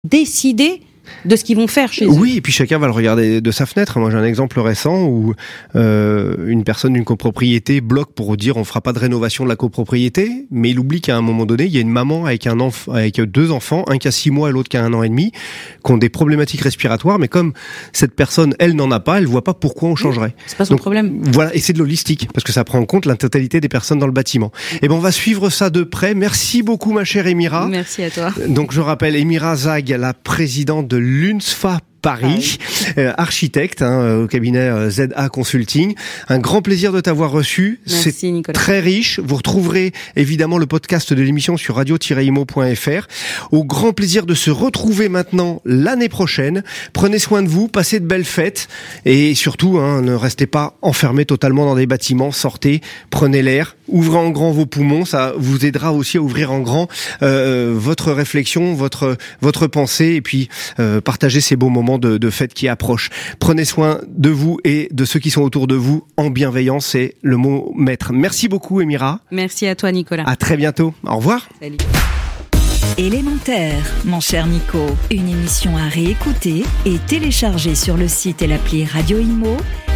décider de ce qu'ils vont faire chez eux. Oui, et puis chacun va le regarder de sa fenêtre. Moi, j'ai un exemple récent où une personne d'une copropriété bloque pour dire on fera pas de rénovation de la copropriété, mais il oublie qu'à un moment donné, il y a une maman avec avec 2 enfants, un qui a 6 mois et l'autre qui a 1 an et demi, qui ont des problématiques respiratoires, mais comme cette personne, elle n'en a pas, elle voit pas pourquoi on changerait. C'est pas son problème. Voilà, et c'est de l'holistique, parce que ça prend en compte la totalité des personnes dans le bâtiment. Et ben, on va suivre ça de près. Merci beaucoup, ma chère Émira. Merci à toi. Donc, je rappelle, Émira Zag, la présidente de l'UNSFA Paris, architecte au cabinet ZA Consulting. Un grand plaisir de t'avoir reçu. Merci, c'est Nicolas. Très riche. Vous retrouverez évidemment le podcast de l'émission sur radio-imo.fr. Au grand plaisir de se retrouver maintenant l'année prochaine. Prenez soin de vous, passez de belles fêtes et surtout ne restez pas enfermés totalement dans des bâtiments. Sortez, prenez l'air, ouvrez en grand vos poumons. Ça vous aidera aussi à ouvrir en grand votre réflexion, votre pensée et puis partagez ces beaux moments de fête qui approche. Prenez soin de vous et de ceux qui sont autour de vous en bienveillance, c'est le mot maître. Merci beaucoup, Émira. Merci à toi, Nicolas. À très bientôt. Au revoir. Salut. Élémentaire, mon cher Nico. Une émission à réécouter et télécharger sur le site et l'appli Radio Imo